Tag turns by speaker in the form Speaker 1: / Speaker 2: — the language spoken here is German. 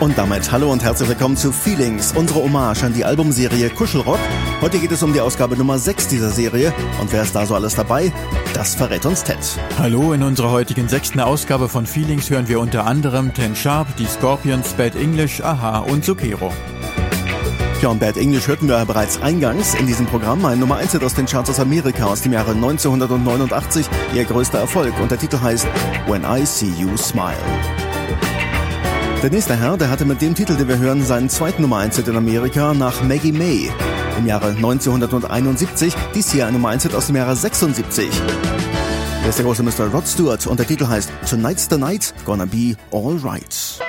Speaker 1: Und damit hallo und herzlich willkommen zu Feelings, unsere Hommage an die Albumserie Kuschelrock. Heute geht es um die Ausgabe Nummer 6 dieser Serie. Und wer ist da so alles dabei? Das verrät uns Ted.
Speaker 2: Hallo, in unserer heutigen 6. Ausgabe von Feelings hören wir unter anderem Ten Sharp, die Scorpions, Bad English, Aha und Zucchero.
Speaker 1: Ja, und Bad English hörten wir bereits eingangs in diesem Programm. Ein Nummer 1 aus den Charts aus Amerika aus dem Jahre 1989. Ihr größter Erfolg und der Titel heißt When I See You Smile. Der nächste Herr, der hatte mit dem Titel, den wir hören, seinen zweiten Nummer 1 in Amerika nach Maggie May im Jahre 1971. Dies hier ein Nummer 1 aus dem Jahre 76. Der ist der große Mr. Rod Stewart und der Titel heißt Tonight's the Night, Gonna Be Alright.